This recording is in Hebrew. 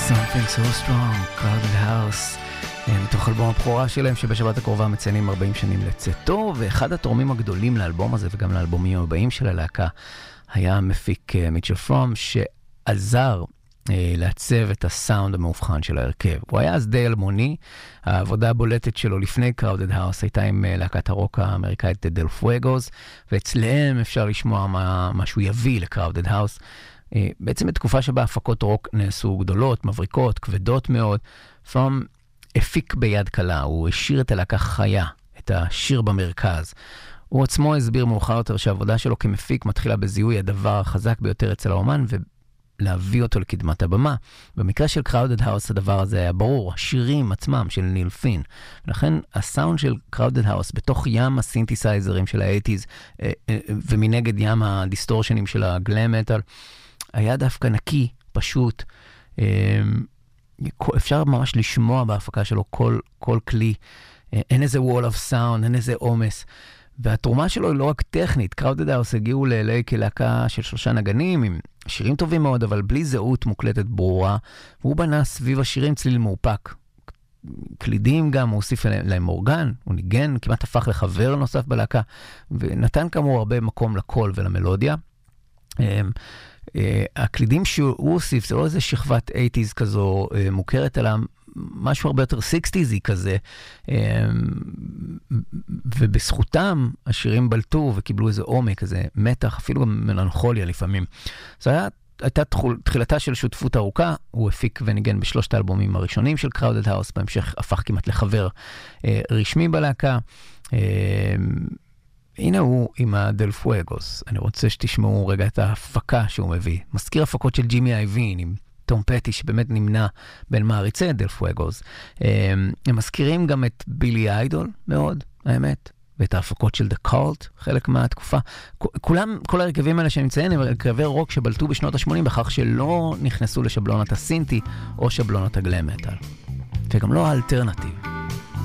Something so strong, Crowded House, מתוך אלבום הבכורה שלהם שבשבת הקרובה מציינים 40 שנים לצאתו, ואחד התורמים הגדולים לאלבום הזה וגם לאלבומים הבאים של הלהקה היה המפיק מיטשל פרום, שעזר לעצב את הסאונד המאובחן של ההרכב. הוא היה אז די אלמוני, העבודה הבולטת שלו לפני Crowded House הייתה עם להקת הרוק האמריקאית Del Fuegos, ואצלם אפשר לשמוע מה שהוא יביא ל-Crowded House. בעצם בתקופה שבה הפקות רוק נעשו גדולות, מבריקות, כבדות מאוד, פרום הפיק ביד קלה, הוא השאיר את הלהקה חיה, את השיר במרכז. הוא עצמו הסביר מאוחר יותר שהעבודה שלו כמפיק מתחילה בזיהוי הדבר החזק ביותר אצל האומן, ולהביא אותו לקדמת הבמה. במקרה של Crowded House הדבר הזה היה ברור, השירים עצמם של ניל פין. ולכן הסאונד של Crowded House בתוך ים הסינתסייזרים של ה-80s, ומנגד ים הדיסטורשנים של הגלם מטל, היה דווקא נקי, פשוט. אפשר ממש לשמוע בהפקה שלו כל כלי. אין איזה wall of sound, אין איזה עומס. והתרומה שלו היא לא רק טכנית. Crowded House הגיעו ל-LA כלהקה של 3 נגנים, עם שירים טובים מאוד, אבל בלי זהות מוקלטת ברורה. והוא בנה סביב השירים צליל מאופק. קלידים גם, הוא הוסיף להם אורגן, הוא ניגן, כמעט הפך לחבר נוסף בלהקה, ונתן כאמור הרבה מקום לקול ולמלודיה. הקלידים שהוא הוסיף, זה לא איזה שכבת 80s כזו מוכרת, אלא משהו הרבה יותר 60s כזה, ובזכותם השירים בלטו וקיבלו איזה עומק, איזה מתח, אפילו גם מלנכוליה לפעמים. זו הייתה תחילתה של שותפות ארוכה, הוא הפיק וניגן ב3 האלבומים הראשונים של Crowded House, בהמשך הפך כמעט לחבר רשמי בלהקה. הנה הוא עם הדל פואגוס. אני רוצה שתשמעו רגע את ההפקה שהוא מביא. מזכיר הפקות של ג'ימי איווין עם תום פטי, שבאמת נמנה בין מעריצי דל פואגוס. הם מזכירים גם את בילי איידול מאוד, האמת, ואת ההפקות של The Cult, חלק מהתקופה. כל הרכבים האלה שנמצאים הם הרכבי רוק שבלטו בשנות ה-80, בכך שלא נכנסו לשבלונת הסינטי או שבלונת הגלם מטל. וגם לא האלטרנטיב.